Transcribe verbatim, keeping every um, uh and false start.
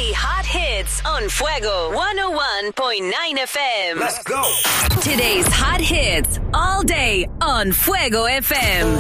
only hot hits on Fuego one oh one point nine F M. Let's go. Today's hot hits all day on Fuego F M.